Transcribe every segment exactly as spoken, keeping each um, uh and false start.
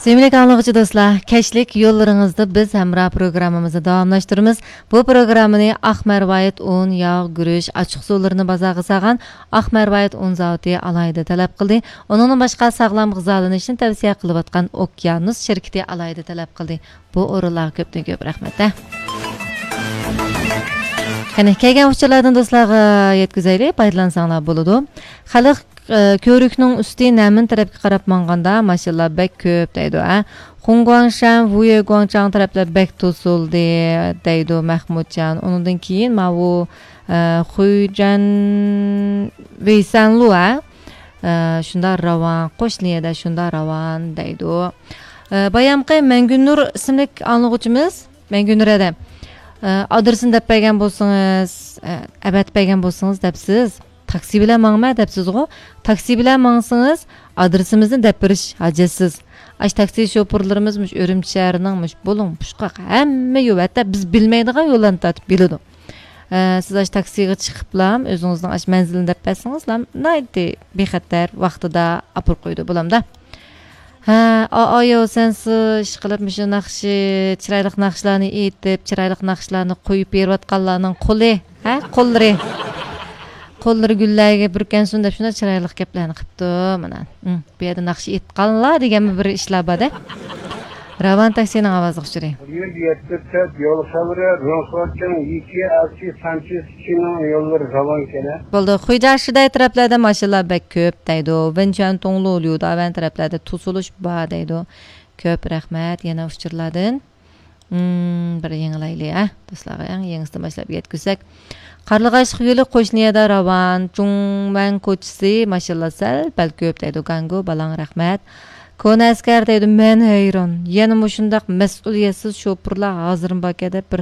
Sevgili anlıqçı dostlar, keşlik yollarınızda biz Hemra programımızı davamlaştırırız. Bu programını Ahmervayet un, yağ, gürüş, açıq sularını bazağı sağan Ahmervayet un zavodi alayda talep kıldı. Onun başka sağlam gızalanı için tavsiye kılıp atkan Okyanus şirketi alayda talep kıldı. Bu oralar köptün köp rahmet. Hani kelgen uççalardan dostlarga yetkizayli, paydalansanlar buludu. Xalq körüknün üstü nəmin tərəfə qarab manğanda maşallah bək köp deydi. Xunguangshan, Wuye Guangchang tərəflər bək tosuldu deydi Mahmudcan. Onundan keyin ma bu Xuycan Veysanlu şunda ravan, Qoşniyada şunda ravan deydi. Bayamqı Məngünür isimlik anlıqçımız, Məngünür adam. Adresini dep bəgən bolsanız, əbət bəgən bolsanız depsiz. Taksi bilen mağma depsiz o. Taksi bilen mağsınız adresimizni dep beriş hacetsiz. Aş taksi şoförlerimizmiş Örümçi şəhərinіңmiş bulun puşqaq həmmə yol hatta biz bilmeydiğen yollarını tatip biliyordu. Ee, siz aş taksiye çıkıplam özünüzün aş menzilini dep bəsiniz lam neydi bexatar vaqtida apır qoydu bulam da. Ha, ayo sensiz işqilib müşü naqşı, çiraylıq naqşlarını etib, çiraylıq naqşlarını qoyup berib atqanlarning qo'li, ha, qo'llari. Qo'llari gullarga burkansin deb shuna chiraylıq gaplarni qilibdi, mana. Bu yerda naqshi etqanlar degan bir ishlar bor-da. Ravan taksining ovozi chiqdi. Yo'l sabri, Ro'svatdan ikki elchi Sanchez Chino yo'llari ravan kelar. Bo'ldi, Xujarshiday taraflarda mashinalar bek ko'p deydi. Vinchan to'ngli o'lyuda, avan taraflarda tusulush bor deydi. Ko'p rahmat yana uchirladin. Hmm, bir yangilayli, ha. Do'stlar, eng yangisi boshlab yetkizsak. Qarlığaş yo'li qo'shniyada ravan, Chungman ko'chisi mashinalar sal bal ko'p deydi. Gango balang rahmat. Kona askar deydi, men hayron. Yana mushundaq mas'uliyatsiz sho'purlar hozir bakada bir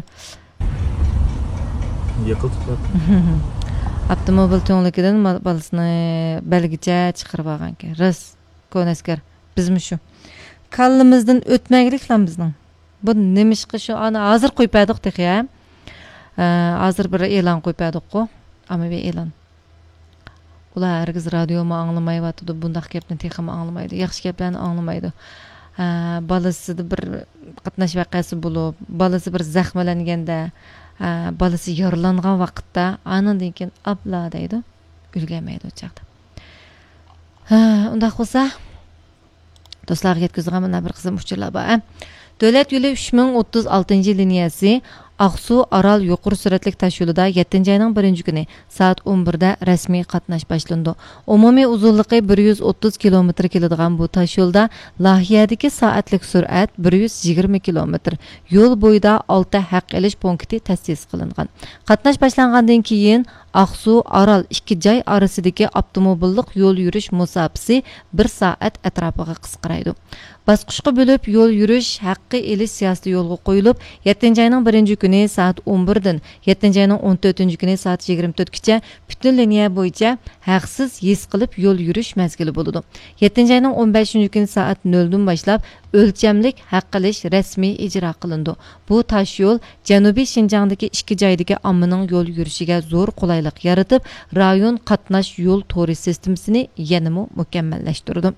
yiqilib tutadi. Avtomobil to'nligidan balasini belgicha chiqarib olgan ekan. Ras, kona askar bizmi shu? Kallimizdan o'tmaylik lan bizning. Bu nemishqi shu ana hozir qo'ypadik deya. Hozir bir e'lon qo'ypadik-ku. Amma bir e'lon. Ular herkes radyomu anlamayıbatdı, bundaq gapni texmi anlamaydı, yaxshi gaplarni anlamaydı. Balası bir qatnash vaqasi bo'lib, balası bir zaxmalanganda, balası yaralangan vaqtda anandan keyin abla deydi, ulgamaydi o chaqda. Undaq bo'lsa, do'stlarga yetkazgan mana bir qizim uchurlar bor. Davlat yo'li uch ming o'ttiz oltinchi liniyasi Aqsu Aral yuqori suratlik tash yo'lida yettinchi ayning birinchi kuni soat o'n birda rasmiy qatnash boshlandi. Umumiy uzunligi bir yuz o'ttiz kilometr keladigan bu tash yo'lda lohiyadagi soatlik surat bir yuz yigirma kilometr. Yo'l bo'yida olti haq elish punkti ta'sis qilingan. Qatnash boshlangandan keyin Aqsu Aral ikki joy orasidagi avtomobillik yo'l yurish musofasi bir soat atrofiga qisqaraydi. Basqışqa bölüp yol yürüyüş haqqı elish siyosati yo'lga qo'yilib, yettinchi ayning birinchi kuni soat o'n birdan yettinchi ayning o'n to'rtinchi kuni soat yigirma to'rtgacha butun liniya bo'yicha haqsiz his qilib yo'l yurish mazgili bo'ladi. yettinchi ayning o'n beshinchi kuni soat noldan boshlab o'lchamlik haq qilish rasmiy ijro qilindi. Bu tash yo'l Janubiy Shinjongdagi ikki joydagi ommaning yo'l yurishiga zo'r qulaylik yaratib, rayon qatnash yo'l to'ri sistemasini yanada mukammallashtirdi.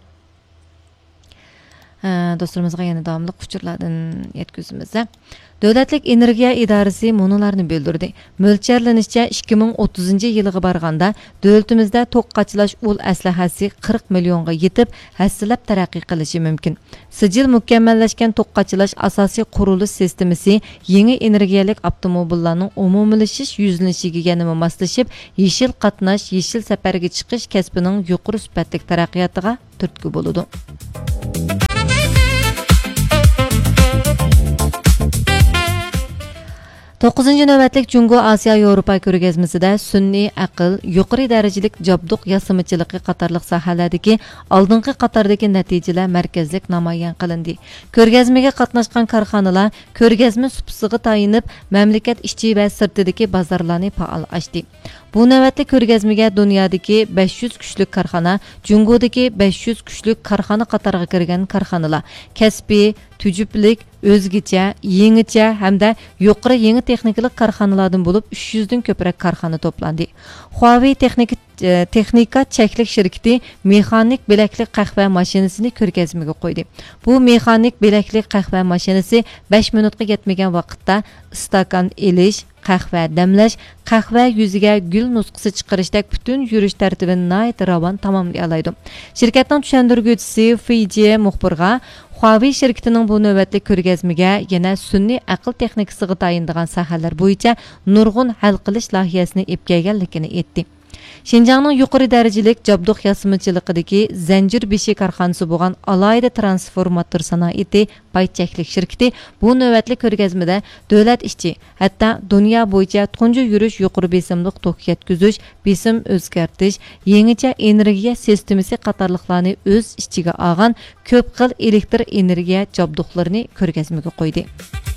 Dostlarımızga yana davamlı uçurlardan yetkizimiz. Davlatlik energiya idorasi munolarni bildirdi. Mo'ljallanishcha ikki ming o'ttizinchi yilga borganda davlatimizda to'qqachilash ul aslahasi qirq millionga yetib, hassilab taraqqiy qilishi mumkin. Sijil mukammallashgan to'qqachilash asosiy qurilish sistemasi yangi energiyalik avtomobillarning umumlashish yuzlanishiga yanada moslashib, yeshil qatnash, yeshil safarga chiqish kasbining yuqori sifatli taraqqiyotiga turtki bo'ladi. to'qqizinchi navbatlik Jungo Osiyo Yevropa ko'rgazmasida sun'iy aql, yuqori darajalik jabduq yasamichiligi qatorliq sohalardagi oldingi qatordagi natijalar markazlik namoyon qilindi. Ko'rgazmaga qatnashgan korxonalar ko'rgazma supsiga tayinib, mamlakat ichki va sirtidagi bozorlarni faol ochdi. Bu navbatli ko'rgazmaga dunyodagi besh yuz kuchli korxona, Jungodagi besh yuz kuchli korxona qatoriga kirgan korxonalar, kasbiy, tujublik, o'zgacha, yangicha hamda yuqori yangi texnikalik korxonalardan bo'lib uch yuz dan ko'proq korxona to'plandi. Huawei texnika texnika cheklik shirkati mexanik bilakli qahva mashinasini ko'rgazmaga qo'ydi. Bu mexanik bilakli qahva mashinasi besh minutga yetmagan vaqtda stakan elish, qahva damlash, qahva yuziga gul nusxasi chiqarishdek butun yurish tartibini nayt ravon tamomlay oladi. Shirkatning tushuntirguvchisi Fiji muxbirga Huawei şirketining bu navbatlik ko'rgazmaga yana sun'iy aql texnikasiga tayindigan sohalar bo'yicha nurg'un hal qilish loyihasini ep kelganligini aytdi. Şinjanning yuqori darajalik jabduq yasamochiligidagi zanjir beshi korxonasi bo'lgan alayda transformator sanoati paychaklik shirkati bu navbatlik ko'rgazmada davlat ishchi, hatto dunyo bo'yicha tunji yurish yuqori besimliq tok yetkazish, besim o'zgartirish, yangicha energiya sistemasi qatorliqlarni o'z ichiga olgan ko'p xil elektr energiya jabduqlarini ko'rgazmaga qo'ydi.